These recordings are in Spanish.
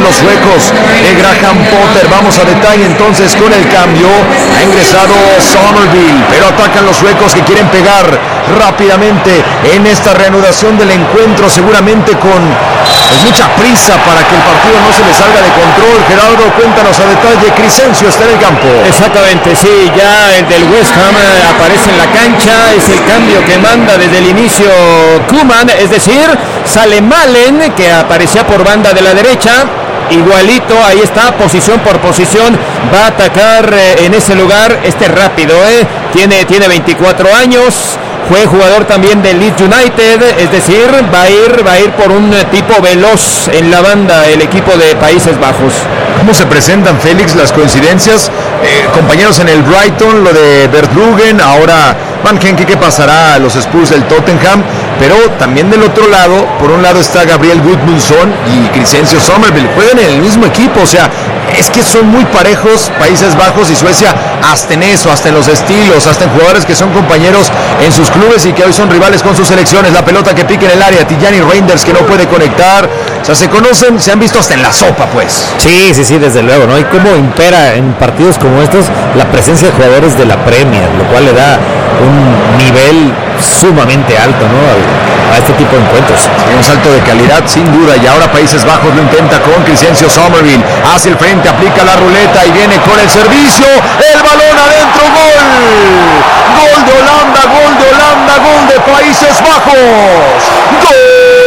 los suecos de Graham Potter. Vamos a detalle entonces con el cambio. Ha ingresado Somerville, pero atacan los suecos que quieren pegar rápidamente en esta reanudación del encuentro, seguramente con mucha prisa para que el partido no se le salga de control. Gerardo, cuéntanos a detalle. Crescencio está en el campo. Exactamente, sí, ya el del West Ham aparece en la cancha. Es el cambio que manda desde el inicio Koeman, es decir, sale Malen, que aparecía por banda de la derecha. Igualito, ahí está, posición por posición, va a atacar en ese lugar, rápido, tiene 24 años, fue jugador también del Leeds United, es decir, va a ir por un tipo veloz en la banda, el equipo de Países Bajos. ¿Cómo se presentan, Félix, las coincidencias? Compañeros en el Brighton, lo de Verbruggen, ahora Van Henke, ¿qué pasará a los Spurs del Tottenham? Pero también del otro lado, por un lado está Gabriel Gudmundsson y Crescencio Somerville, juegan en el mismo equipo, o sea, es que son muy parejos Países Bajos y Suecia, hasta en eso, hasta en los estilos, hasta en jugadores que son compañeros en sus clubes y que hoy son rivales con sus selecciones. La pelota que pica en el área, Tijani Reinders que no puede conectar, o sea, se conocen, se han visto hasta en la sopa, pues. Sí, desde luego, ¿no? Y cómo impera en partidos como estos la presencia de jugadores de la Premier, lo cual le da un nivel sumamente alto, ¿no? A este tipo de encuentros. Sí, un salto de calidad sin duda, y ahora Países Bajos lo intenta con Crescencio Somerville, hacia el frente, aplica la ruleta y viene con el servicio, el balón adentro, gol de Holanda, gol de Países Bajos, gol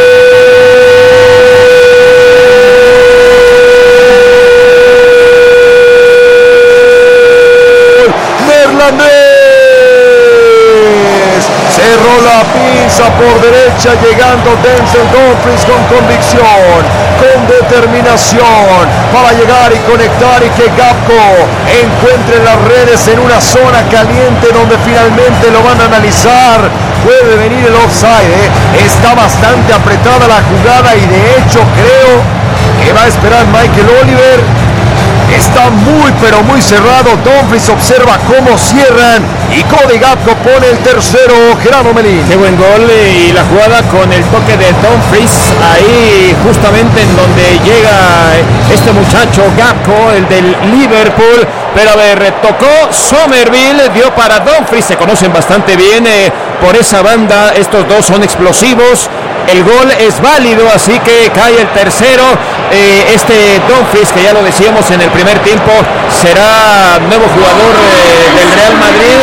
neerlandés. Cerró la pinza por derecha, llegando Denzel Dumfries con convicción, con determinación, para llegar y conectar y que Gakpo encuentre las redes en una zona caliente donde finalmente lo van a analizar. Puede venir el offside, está bastante apretada la jugada y de hecho creo que va a esperar Michael Oliver. Está muy pero muy cerrado. Dumfries observa cómo cierran y Cody Gakpo pone el tercero. Gerardo Melín. Qué buen gol, y la jugada con el toque de Dumfries ahí justamente en donde llega este muchacho Gakpo, el del Liverpool. Pero a ver, tocó Somerville, dio para Dumfries, se conocen bastante bien por esa banda, estos dos son explosivos. El gol es válido, así que cae el tercero. Dumfries, que ya lo decíamos en el primer tiempo, será nuevo jugador del Real Madrid.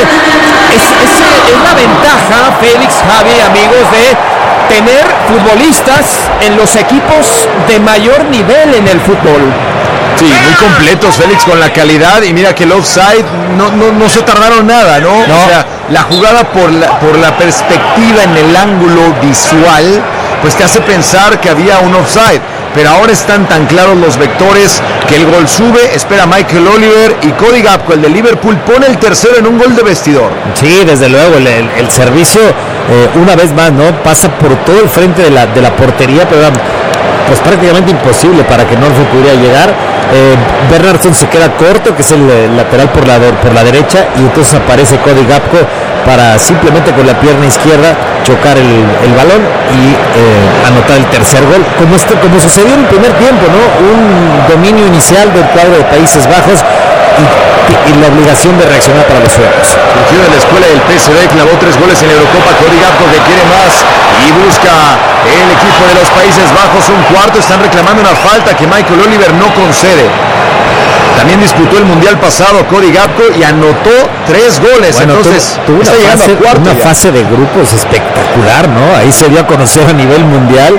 Es la ventaja, Félix, Javi, amigos, de tener futbolistas en los equipos de mayor nivel en el fútbol. Sí, muy completos, Félix, con la calidad, y mira que el offside no se tardaron nada, ¿no? O sea, la jugada por la perspectiva en el ángulo visual, pues te hace pensar que había un offside, pero ahora están tan claros los vectores que el gol sube, espera Michael Oliver, y Cody Gakpo, el de Liverpool, pone el tercero en un gol de vestidor. Sí, desde luego, el servicio, una vez más, ¿no? Pasa por todo el frente de la portería, pero pues prácticamente imposible para que no se pudiera llegar. Bernardsson se queda corto, que es el lateral por la derecha, y entonces aparece Cody Gakpo para simplemente con la pierna izquierda chocar el balón y anotar el tercer gol, como sucedió en el primer tiempo, ¿no? Un dominio inicial del cuadro de Países Bajos y la obligación de reaccionar para los suecos. Surgió de la escuela del PSV, clavó 3 goles en la Eurocopa. Cody Gakpo, que quiere más y busca el equipo de los Países Bajos un cuarto. Están reclamando una falta que Michael Oliver no concede. También disputó el Mundial pasado Cody Gakpo y anotó 3 goles. Bueno, entonces tuvo una fase de grupos espectacular, ¿no? Ahí se dio a conocer a nivel mundial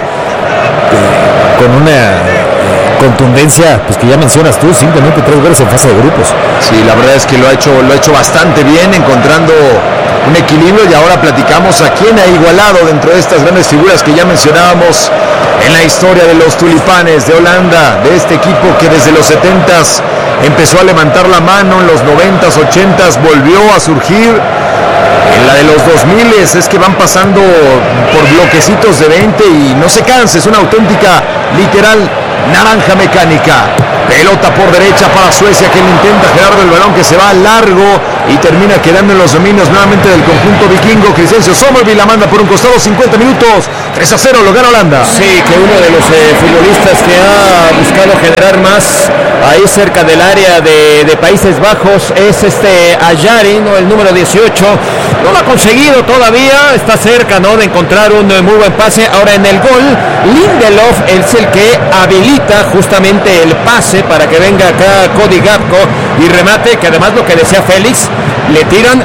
con una contundencia, pues que ya mencionas tú, simplemente 3 goles en fase de grupos. Sí, la verdad es que lo ha hecho bastante bien, encontrando un equilibrio, y ahora platicamos a quién ha igualado dentro de estas grandes figuras que ya mencionábamos en la historia de los Tulipanes de Holanda, de este equipo que desde los 70s empezó a levantar la mano, en los 90s, 80s volvió a surgir. En la de los 2000 es que van pasando por bloquecitos de 20 y no se cansa, es una auténtica, literal, naranja mecánica. Pelota por derecha para Suecia, que le intenta Gerardo, el balón que se va largo y termina quedando en los dominios nuevamente del conjunto vikingo. Crescencio Somerville la manda por un costado, 50 minutos, 3-0, lo gana Holanda. Sí, que uno de los futbolistas que ha buscado generar más ahí cerca del área de Países Bajos es Ajari, ¿no? El número 18. No lo ha conseguido todavía, está cerca, ¿no?, de encontrar un muy buen pase. Ahora en el gol, Lindelof es el que habilita justamente el pase para que venga acá Cody Gakpo y remate, que además lo que decía Félix, le tiran,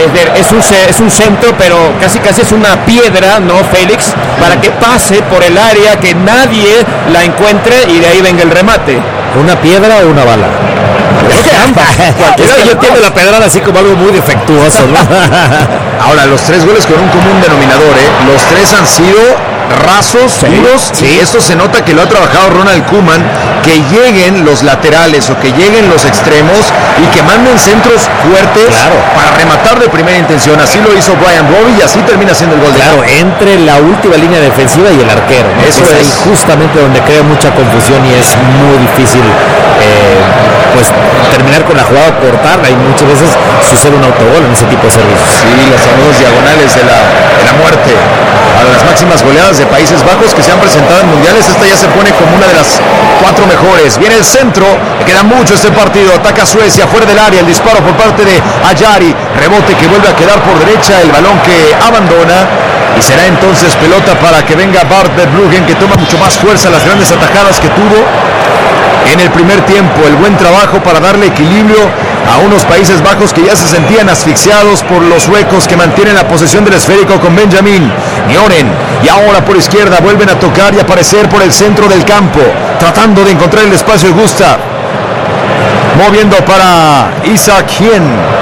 es un centro, pero casi es una piedra, ¿no, Félix? Para que pase por el área, que nadie la encuentre y de ahí venga el remate. ¿Una piedra o una bala? Creo que ambas. Es que yo entiendo la pedrada así como algo muy defectuoso, ¿no? Ahora, los 3 goles con un común denominador, los 3 han sido rasos, duros, y esto se nota que lo ha trabajado Ronald Koeman, que lleguen los laterales o que lleguen los extremos y que manden centros fuertes para rematar de primera intención. Así lo hizo Brian Brobby y así termina siendo el gol de Claro, entre la última línea defensiva y el arquero, ¿no? Eso es ahí justamente donde crea mucha confusión y es muy difícil pues terminar con la jugada, cortarla, y muchas veces sucede un autogol en ese tipo de servicios. Sí, las famosas diagonales de la muerte. A las máximas goleadas de Países Bajos que se han presentado en mundiales, esta ya se pone como una de las 4 mejores. Viene el centro, le queda mucho este partido, ataca Suecia, fuera del área, el disparo por parte de Ajari, rebote que vuelve a quedar por derecha, el balón que abandona, y será entonces pelota para que venga Bart Verbruggen, que toma mucho más fuerza las grandes atajadas que tuvo en el primer tiempo. El buen trabajo para darle equilibrio a unos Países Bajos que ya se sentían asfixiados por los suecos, que mantienen la posesión del esférico con Benjamin Nioren, y ahora por izquierda vuelven a tocar y aparecer por el centro del campo, tratando de encontrar el espacio de Gustav, moviendo para Isaac Hien,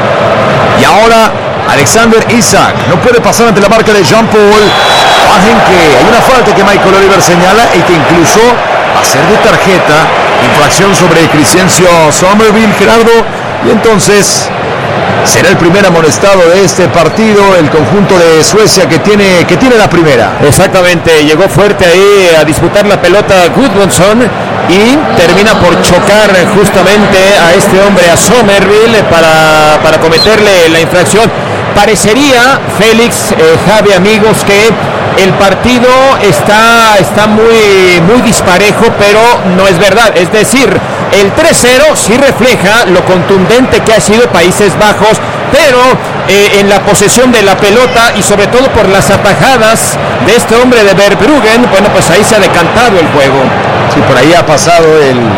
y ahora Alexander Isak no puede pasar ante la marca de Jean-Paul. Bajen que hay una falta que Michael Oliver señala y que incluso va a ser de tarjeta, infracción sobre Crescencio Somerville, Gerardo, y entonces será el primer amonestado de este partido, el conjunto de Suecia que tiene la primera. Exactamente, llegó fuerte ahí a disputar la pelota Gudmundsson y termina por chocar justamente a este hombre, a Somerville, para cometerle la infracción. Parecería, Félix, Javi, amigos, que el partido está muy disparejo, pero no es verdad. Es decir, el 3-0 sí refleja lo contundente que ha sido Países Bajos, pero en la posesión de la pelota y sobre todo por las atajadas de este hombre de Verbruggen, bueno, pues ahí se ha decantado el juego. Sí, por ahí ha pasado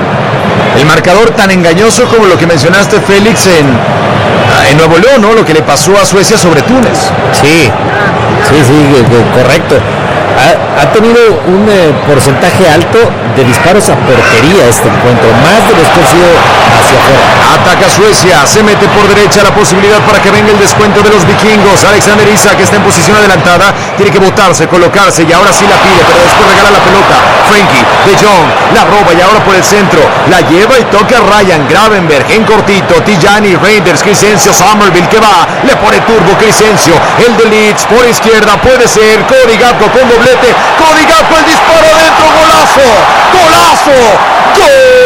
el marcador tan engañoso como lo que mencionaste, Félix, en Nuevo León, ¿no? Lo que le pasó a Suecia sobre Túnez. Sí, correcto. Ha tenido un porcentaje alto de disparos a portería este encuentro, más de los que han sido hacia afuera. Ataca Suecia, se mete por derecha, la posibilidad para que venga el descuento de los vikingos. Alexander Isak, que está en posición adelantada, tiene que botarse, colocarse, y ahora sí la pide, pero después regala la pelota. Frenkie de Jong la roba y ahora por el centro la lleva y toca Ryan Gravenberg en cortito. Tijani, Reinders, Crescencio Somerville que va, le pone turbo Crescencio, el de Leeds por izquierda, puede ser Cody Gakpo con doblete. Cody Gakpo, el disparo adentro, golazo, golazo, gol.